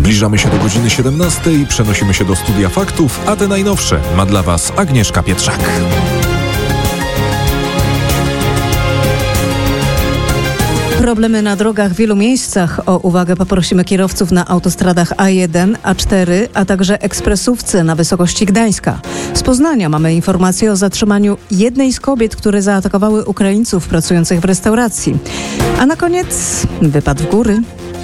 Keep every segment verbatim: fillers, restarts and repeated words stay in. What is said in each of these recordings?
Zbliżamy się do godziny siedemnastej, przenosimy się do studia faktów, a te najnowsze ma dla Was Agnieszka Pietrzak. Problemy na drogach w wielu miejscach. O uwagę poprosimy kierowców na autostradach A jeden, A cztery, a także ekspresówce na wysokości Gdańska. Z Poznania mamy informację o zatrzymaniu jednej z kobiet, które zaatakowały Ukraińców pracujących w restauracji. A na koniec wypad w góry.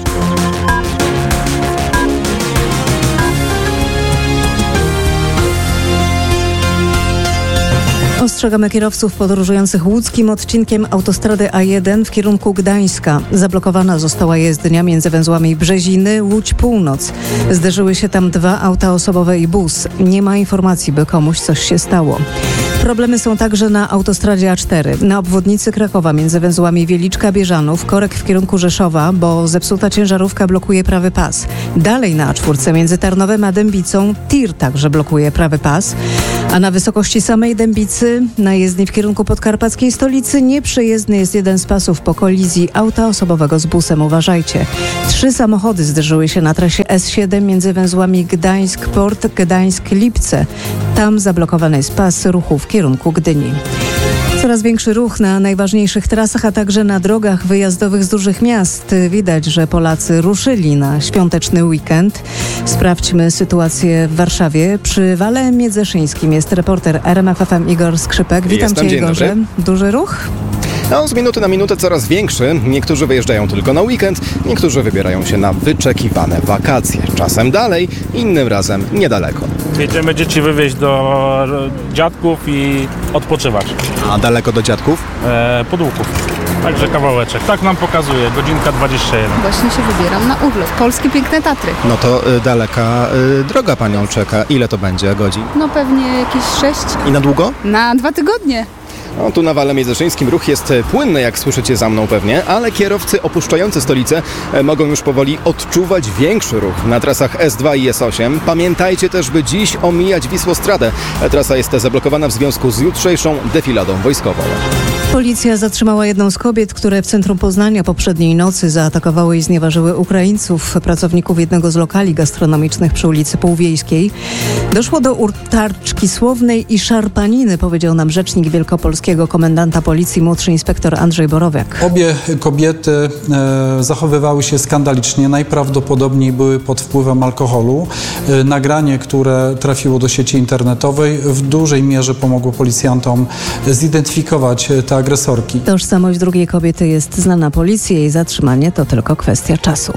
Ostrzegamy kierowców podróżujących łódzkim odcinkiem autostrady A jeden w kierunku Gdańska. Zablokowana została jezdnia między węzłami Brzeziny, Łódź Północ. Zderzyły się tam dwa auta osobowe i bus. Nie ma informacji, by komuś coś się stało. Problemy są także na autostradzie A cztery. Na obwodnicy Krakowa między węzłami Wieliczka-Bieżanów, korek w kierunku Rzeszowa, bo zepsuta ciężarówka blokuje prawy pas. Dalej na A cztery między Tarnowem a Dębicą tir także blokuje prawy pas. A na wysokości samej Dębicy na jezdni w kierunku podkarpackiej stolicy nieprzejezdny jest jeden z pasów po kolizji auta osobowego z busem. Uważajcie. Trzy samochody zderzyły się na trasie S siedem między węzłami Gdańsk-Port, Gdańsk-Lipce. Tam zablokowany jest pas ruchu w kierunku Gdyni. Coraz większy ruch na najważniejszych trasach, a także na drogach wyjazdowych z dużych miast. Widać, że Polacy ruszyli na świąteczny weekend. Sprawdźmy sytuację w Warszawie. Przy Wale Miedzeszyńskim jest reporter R M F F M Igor Skrzypek. Witam Jestem, Cię, Igorze. Duży ruch? No, z minuty na minutę coraz większy. Niektórzy wyjeżdżają tylko na weekend, niektórzy wybierają się na wyczekiwane wakacje. Czasem dalej, innym razem niedaleko. Jedziemy dzieci wywieźć do dziadków i odpoczywać. A daleko do dziadków? E, pod Łuków. Także kawałeczek. Tak nam pokazuje, godzinka dwadzieścia jeden. Właśnie się wybieram na urlop. Polskie piękne Tatry. No to y, daleka y, droga panią czeka. Ile to będzie godzin? No pewnie jakieś sześć. I na długo? Na dwa tygodnie. No, tu na Wale Miedzeszyńskim ruch jest płynny, jak słyszycie za mną pewnie, ale kierowcy opuszczający stolicę mogą już powoli odczuwać większy ruch na trasach S dwa i S osiem. Pamiętajcie też, by dziś omijać Wisłostradę. Trasa jest zablokowana w związku z jutrzejszą defiladą wojskową. Policja zatrzymała jedną z kobiet, które w centrum Poznania poprzedniej nocy zaatakowały i znieważyły Ukraińców, pracowników jednego z lokali gastronomicznych przy ulicy Półwiejskiej. Doszło do utarczki słownej i szarpaniny, powiedział nam rzecznik wielkopolskiego komendanta policji, młodszy inspektor Andrzej Borowiak. Obie kobiety e, zachowywały się skandalicznie, najprawdopodobniej były pod wpływem alkoholu. E, nagranie, które trafiło do sieci internetowej, w dużej mierze pomogło policjantom zidentyfikować te agresorki. Tożsamość drugiej kobiety jest znana policji, jej zatrzymanie to tylko kwestia czasu.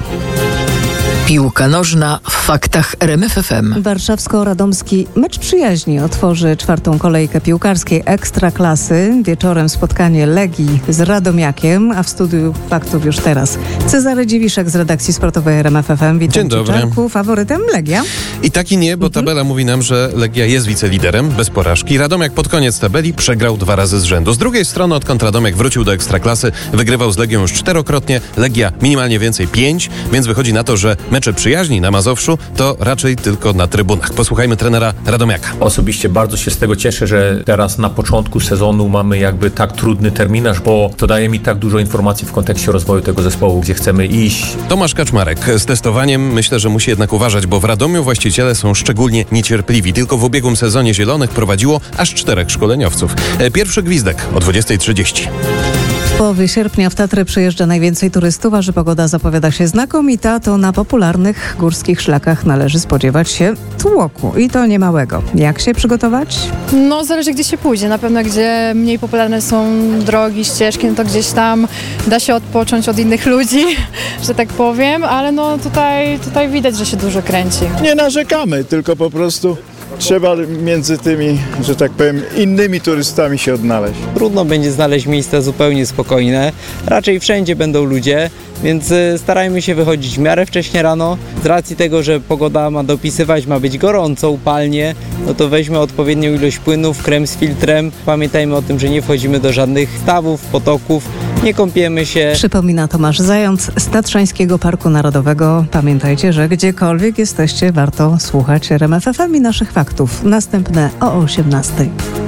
Piłka nożna w faktach R M F F M. Warszawsko-radomski mecz przyjaźni otworzy czwartą kolejkę piłkarskiej Ekstraklasy. Wieczorem spotkanie Legii z Radomiakiem, a w studiu faktów już teraz Cezary Dziwiszek z redakcji sportowej R M F F M. Witam. Dzień dobry. Czarku, faworytem Legia? I tak i nie, bo tabela mhm. mówi nam, że Legia jest wiceliderem, bez porażki. Radomiak pod koniec tabeli przegrał dwa razy z rzędu. Z drugiej strony, odkąd Radomiak wrócił do Ekstraklasy, wygrywał z Legią już czterokrotnie, Legia minimalnie więcej pięć, więc wychodzi na to, że mecze przyjaźni na Mazowszu to raczej tylko na trybunach. Posłuchajmy trenera Radomiaka. Osobiście bardzo się z tego cieszę, że teraz na początku sezonu mamy jakby tak trudny terminarz, bo to daje mi tak dużo informacji w kontekście rozwoju tego zespołu, gdzie chcemy iść. Tomasz Kaczmarek. Z testowaniem myślę, że musi jednak uważać, bo w Radomiu właściciele są szczególnie niecierpliwi. Tylko w ubiegłym sezonie Zielonych prowadziło aż czterech szkoleniowców. Pierwszy gwizdek o dwudziestej trzydzieści. W połowie sierpnia w Tatry przyjeżdża najwięcej turystów, a że pogoda zapowiada się znakomita, to na popularnych górskich szlakach należy spodziewać się tłoku i to niemałego. Jak się przygotować? No zależy gdzie się pójdzie. Na pewno gdzie mniej popularne są drogi, ścieżki, no to gdzieś tam da się odpocząć od innych ludzi, że tak powiem, ale no tutaj, tutaj widać, że się dużo kręci. Nie narzekamy, tylko po prostu trzeba między tymi, że tak powiem, innymi turystami się odnaleźć. Trudno będzie znaleźć miejsca zupełnie spokojne. Raczej wszędzie będą ludzie, więc starajmy się wychodzić w miarę wcześnie rano. Z racji tego, że pogoda ma dopisywać, ma być gorąco, upalnie, no to weźmy odpowiednią ilość płynów, krem z filtrem. Pamiętajmy o tym, że nie wchodzimy do żadnych stawów, potoków, nie kąpiemy się. Przypomina Tomasz Zając z Tatrzańskiego Parku Narodowego. Pamiętajcie, że gdziekolwiek jesteście, warto słuchać R M F F M i naszych faktów. Następne o osiemnastej.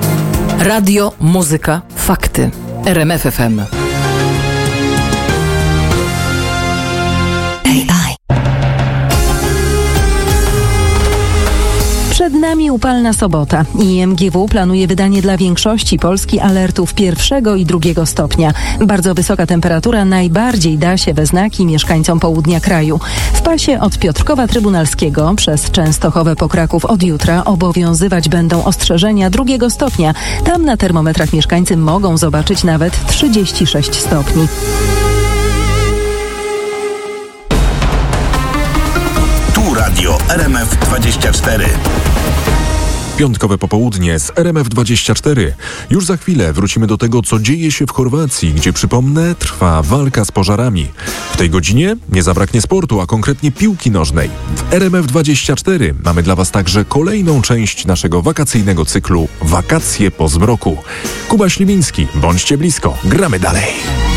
Radio, muzyka, fakty. R M F F M. nami upalna sobota. I M G W planuje wydanie dla większości Polski alertów pierwszego i drugiego stopnia. Bardzo wysoka temperatura najbardziej da się we znaki mieszkańcom południa kraju. W pasie od Piotrkowa Trybunalskiego przez Częstochowę po Kraków od jutra obowiązywać będą ostrzeżenia drugiego stopnia. Tam na termometrach mieszkańcy mogą zobaczyć nawet trzydzieści sześć stopni. Tu radio R M F dwadzieścia cztery. Piątkowe popołudnie z R M F dwadzieścia cztery. Już za chwilę wrócimy do tego, co dzieje się w Chorwacji, gdzie, przypomnę, trwa walka z pożarami. W tej godzinie nie zabraknie sportu, a konkretnie piłki nożnej. W R M F dwadzieścia cztery mamy dla Was także kolejną część naszego wakacyjnego cyklu Wakacje po zmroku. Kuba Śliwiński, bądźcie blisko, gramy dalej.